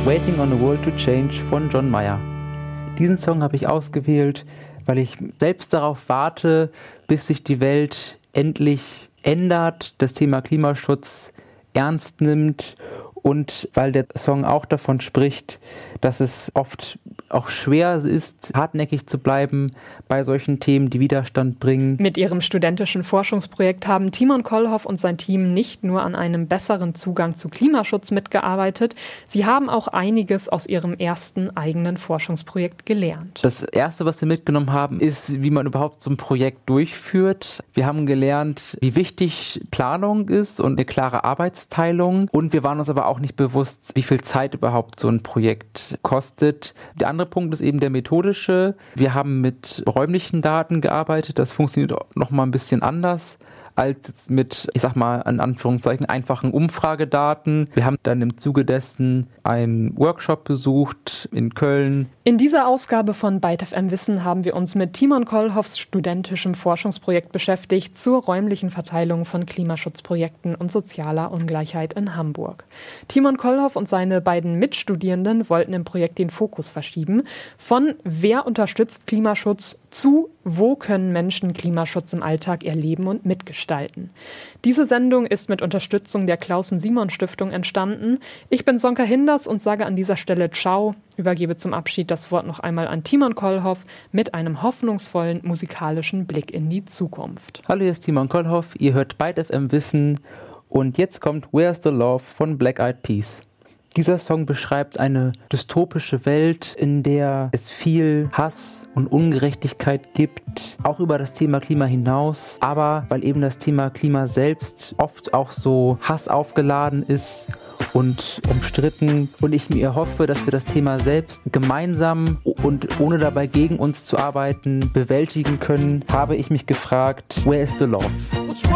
Waiting on the World to Change von John Mayer. Diesen Song habe ich ausgewählt, weil ich selbst darauf warte, bis sich die Welt endlich ändert, das Thema Klimaschutz ernst nimmt und weil der Song auch davon spricht, dass es oft auch schwer ist, hartnäckig zu bleiben bei solchen Themen, die Widerstand bringen. Mit ihrem studentischen Forschungsprojekt haben Timon Kollhoff und sein Team nicht nur an einem besseren Zugang zu Klimaschutz mitgearbeitet, sie haben auch einiges aus ihrem ersten eigenen Forschungsprojekt gelernt. Das Erste, was wir mitgenommen haben, ist, wie man überhaupt so ein Projekt durchführt. Wir haben gelernt, wie wichtig Planung ist und eine klare Arbeitsteilung. Und wir waren uns aber auch nicht bewusst, wie viel Zeit überhaupt so ein Projekt kostet. Der andere Punkt ist eben der methodische. Wir haben mit räumlichen Daten gearbeitet. Das funktioniert noch mal ein bisschen anders als mit, ich sag mal, in Anführungszeichen, einfachen Umfragedaten. Wir haben dann im Zuge dessen einen Workshop besucht in Köln. In dieser Ausgabe von Byte FM Wissen haben wir uns mit Timon Kollhoffs studentischem Forschungsprojekt beschäftigt zur räumlichen Verteilung von Klimaschutzprojekten und sozialer Ungleichheit in Hamburg. Timon Kollhoff und seine beiden Mitstudierenden wollten im Projekt den Fokus verschieben von wer unterstützt Klimaschutz zu wo können Menschen Klimaschutz im Alltag erleben und mitgestalten. Diese Sendung ist mit Unterstützung der Clausen-Simon-Stiftung entstanden. Ich bin Sonka Hinders und sage an dieser Stelle Ciao, übergebe zum Abschied das Wort noch einmal an Timon Kollhoff mit einem hoffnungsvollen musikalischen Blick in die Zukunft. Hallo, hier ist Timon Kollhoff, ihr hört Byte FM Wissen und jetzt kommt Where's the Love von Black Eyed Peas. Dieser Song beschreibt eine dystopische Welt, in der es viel Hass und Ungerechtigkeit gibt, auch über das Thema Klima hinaus, aber weil eben das Thema Klima selbst oft auch so hassaufgeladen ist und umstritten und ich mir hoffe, dass wir das Thema selbst gemeinsam und ohne dabei gegen uns zu arbeiten bewältigen können, habe ich mich gefragt, where is the love?